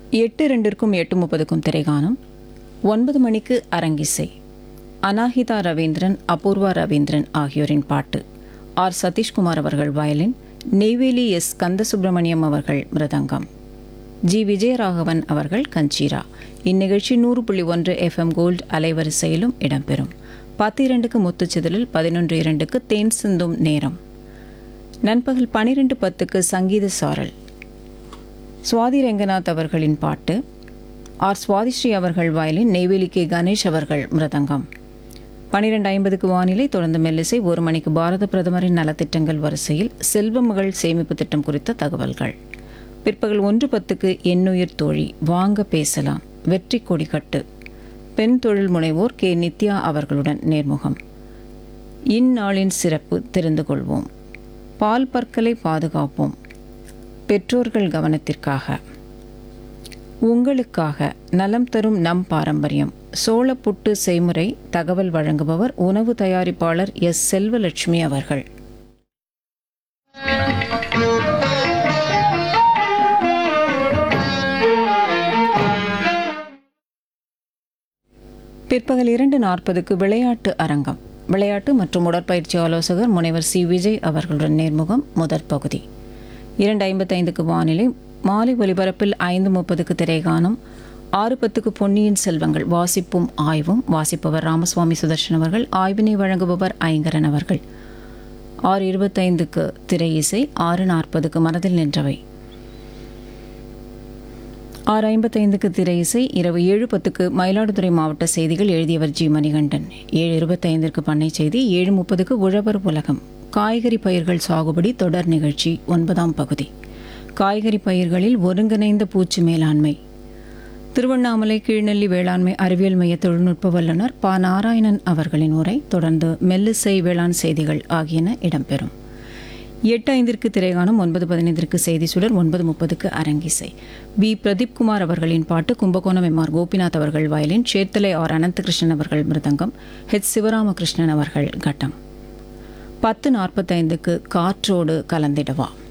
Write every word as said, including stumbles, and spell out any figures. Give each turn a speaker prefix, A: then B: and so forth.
A: எட்டு ரெண்டிற்கும் எட்டு முப்பதுக்கும் திரைகாணும். ஒன்பது மணிக்கு அரங்கிசை. அனாஹிதா ரவீந்திரன், அபூர்வா ரவீந்திரன் ஆகியோரின் பாட்டு. ஆர் சதீஷ்குமார் அவர்கள் வயலின், நெய்வேலி எஸ் கந்தசுப்ரமணியம் அவர்கள் மிருதங்கம், ஜி விஜயராகவன் அவர்கள் கஞ்சீரா. இந்நிகழ்ச்சி நூறு புள்ளி ஒன்று எஃப்எம் கோல்டு அலைவரிசையிலும் இடம்பெறும். பத்து இரண்டுக்கு முத்துச்சிதழில், பதினொன்று இரண்டுக்கு தேன் சிந்தும் நேரம். நண்பகல் பனிரெண்டு பத்துக்கு சங்கீத சாரல். சுவாதி ரெங்கநாத் அவர்களின் பாட்டு. ஆர் சுவாதிஸ்ரீ அவர்கள் வயலின், நெய்வேலி கே கணேஷ் அவர்கள் மிருதங்கம். பனிரெண்டு ஐம்பதுக்கு வானிலை, தொடர்ந்து மெல்லிசை. ஒரு மணிக்கு பாரத பிரதமரின் நலத்திட்டங்கள் வரிசையில் செல்வ மகள் சேமிப்பு திட்டம் குறித்த தகவல்கள். பிற்பகல் ஒன்று பத்துக்கு எண்ணுயிர் தோழி, வாங்க பேசலாம், வெற்றி கொடிக்கட்டு, பெண் தொழில் முனைவோர் கே நித்யா அவர்களுடன் நேர்முகம். இந்நாளின் சிறப்பு தெரிந்து கொள்வோம். பால் பற்களை பாதுகாப்போம், பெற்றோர்கள் கவனத்திற்காக, உங்களுக்காக நலம் தரும் நம் பாரம்பரியம், சோளப்புட்டு செய்முறை தகவல் வழங்குபவர் உணவு தயாரிப்பாளர் எஸ் செல்வலட்சுமி அவர்கள். பிற்பகல் இரண்டு நாற்பதுக்கு விளையாட்டு அரங்கம். விளையாட்டு மற்றும் உடற்பயிற்சி ஆலோசகர் முனைவர் சி விஜய் அவர்களுடன் நேர்முகம் முதற் பகுதி. இரண்டு ஐம்பத்தைந்துக்கு வானிலை. மாலை ஒலிபரப்பில் ஐந்து முப்பதுக்கு திரைகாணும். ஆறு பத்துக்கு பொன்னியின் செல்வங்கள், வாசிப்பும் ஆய்வும். வாசிப்பவர் ராமசுவாமி சுதர்ஷன் அவர்கள், ஆய்வினை வழங்குபவர் ஐங்கரன் அவர்கள். ஆறு இருபத்தைந்துக்கு திரை இசை. ஆறு நாற்பதுக்கு மனதில் நின்றவை. ஆறு ஐம்பத்தைந்துக்கு திரை இசை. இரவு ஏழு பத்துக்கு மயிலாடுதுறை மாவட்ட செய்திகள், எழுதியவர் ஜி மணிகண்டன். ஏழு இருபத்தைந்திற்கு பண்ணை செய்தி. ஏழு முப்பதுக்கு உழவர் உலகம், காய்கறி பயிர்கள் சாகுபடி தொடர் நிகழ்ச்சி ஒன்பதாம் பகுதி. காய்கறி பயிர்களில் ஒருங்கிணைந்த பூச்சி மேலாண்மை. திருவண்ணாமலை கீழ்நெல்லி வேளாண்மை அறிவியல் மைய தொழில்நுட்ப வல்லுநர் ப நாராயணன் அவர்களின் உரை. தொடர்ந்து மெல்லிசை, வேளாண் செய்திகள் ஆகியன இடம்பெறும். எட்டு ஐந்திற்கு திரைகாணும். ஒன்பது பதினைந்திற்கு செய்தி சுடர். ஒன்பது முப்பதுக்கு அரங்கிசை. பி பிரதீப்குமார் அவர்களின் பாட்டு. கும்பகோணம் எம் ஆர் கோபிநாத் அவர்கள் வயலின், சேத்தலை ஆர் அனந்தகிருஷ்ணன் அவர்கள் மிருதங்கம், ஹெச் சிவராமகிருஷ்ணன் அவர்கள் கட்டம். பத்து நாற்பத்தைந்துக்கு காற்றோடு கலந்திடவா.